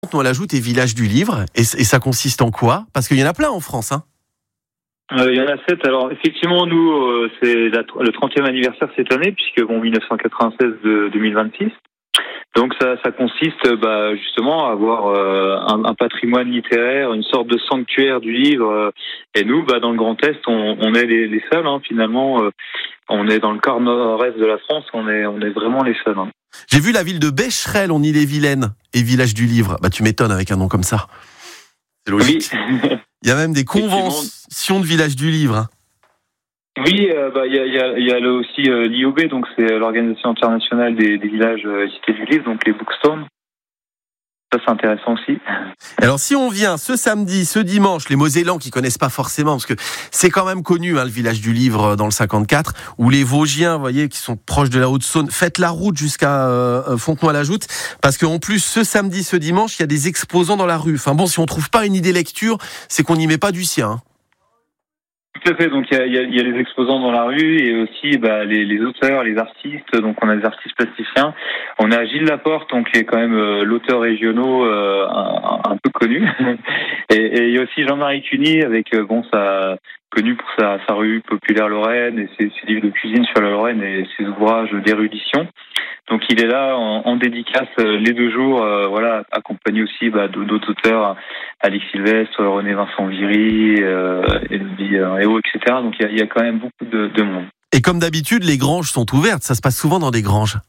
Fontenay-la-Joute et Village du Livre, et ça consiste en quoi? Parce qu'il y en a plein en France, hein. Il y en a 7. Alors effectivement, nous, c'est le 30e anniversaire cette année, puisque 1996 de 2026. Donc ça consiste justement à avoir un patrimoine littéraire, une sorte de sanctuaire du livre. Et nous, dans le Grand Est, on est les seuls, hein, finalement. On est dans le quart nord-est de la France, on est vraiment les seuls. Hein. J'ai vu la ville de Becherel en Ille-et-Vilaine et Village du Livre. Tu m'étonnes avec un nom comme ça. C'est logique. Oui. Il y a même des conventions de Village du Livre. Hein. Oui, il y a aussi l'IOB, donc c'est l'Organisation internationale des villages cités du livre, donc les Bookstones. Ça, c'est intéressant aussi. Alors, si on vient ce samedi, ce dimanche, les Mosellans qui connaissent pas forcément, parce que c'est quand même connu, hein, le Village du Livre dans le 54, ou les Vosgiens, vous voyez, qui sont proches de la Haute-Saône, faites la route jusqu'à Fontenoy-la-Joute, parce qu'en plus, ce samedi, ce dimanche, il y a des exposants dans la rue. Enfin bon, si on trouve pas une idée lecture, c'est qu'on n'y met pas du sien. Hein. Tout à fait. Donc il y a les exposants dans la rue et aussi les auteurs, les artistes. Donc on a des artistes plasticiens. On a Gilles Laporte, donc qui est quand même l'auteur régional un peu connu. Et il y a aussi Jean-Marie Cuny avec connu pour sa revue populaire Lorraine et ses livres de cuisine sur la Lorraine et ses ouvrages d'érudition. Donc il est là en dédicace les 2 jours, accompagné aussi d'autres auteurs, Alix Sylvestre, René Vincent Viry, Elodie Réau, etc. Donc il y a quand même beaucoup de monde. Et comme d'habitude, les granges sont ouvertes. Ça se passe souvent dans des granges.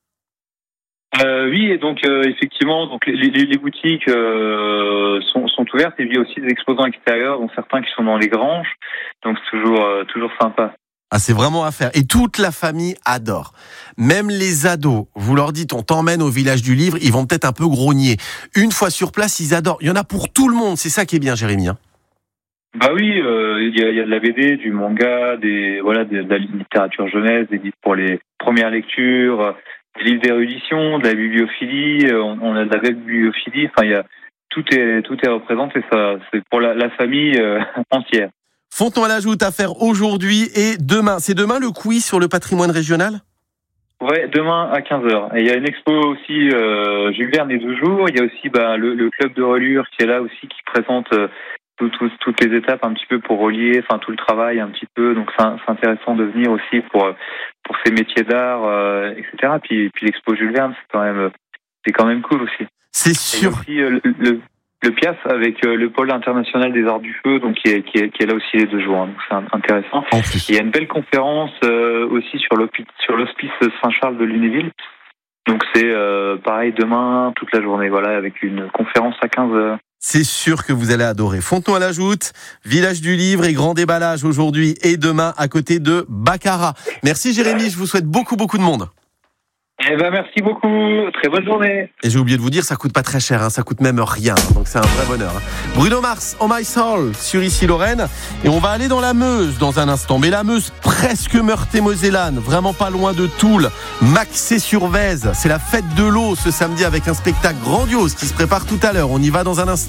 Oui, et donc effectivement, donc les boutiques sont ouvertes et il y a aussi des exposants extérieurs, dont certains qui sont dans les granges. Donc c'est toujours sympa. Ah, c'est vraiment à faire. Et toute la famille adore. Même les ados, vous leur dites, on t'emmène au Village du Livre, ils vont peut-être un peu grogner. Une fois sur place, ils adorent. Il y en a pour tout le monde. C'est ça qui est bien, Jérémy. Hein. Oui, il y a de la BD, du manga, de la littérature jeunesse, des livres pour les premières lectures, des livres d'érudition, de la bibliophilie. On a de la bibliophilie. Enfin, tout est représenté. Ça, c'est pour la famille entière. Fontenoy-la-Joute à faire aujourd'hui et demain. C'est demain le quiz sur le patrimoine régional ? Ouais, demain à 15h. Et il y a une expo aussi, Jules Verne les 2 jours. Il y a aussi le club de reliure qui est là aussi, qui présente toutes les étapes un petit peu pour relier, tout le travail un petit peu. Donc c'est intéressant de venir aussi pour ces métiers d'art, etc. Puis l'expo Jules Verne, c'est quand même cool aussi. C'est sûr. Et aussi le PIAF avec le pôle international des arts du feu, donc qui est là aussi les 2 jours. Donc c'est intéressant. En plus. Il y a une belle conférence aussi sur l'hospice Saint-Charles de Lunéville. Donc c'est pareil demain toute la journée, avec une conférence à 15h. C'est sûr que vous allez adorer. Fontenoy-la-Joute, Village du Livre et grand déballage aujourd'hui et demain à côté de Baccarat. Merci Jérémy, je vous souhaite beaucoup de monde. Merci beaucoup, très bonne journée. Et j'ai oublié de vous dire, ça coûte pas très cher, hein, ça coûte même rien, donc c'est un vrai bonheur. Hein. Bruno Mars, Oh My Soul, sur Ici Lorraine, et on va aller dans la Meuse dans un instant, mais la Meuse presque Meurthe-et-Mosellane, vraiment pas loin de Toul, Maxé-sur-Vèze, c'est la fête de l'eau ce samedi avec un spectacle grandiose qui se prépare tout à l'heure, on y va dans un instant.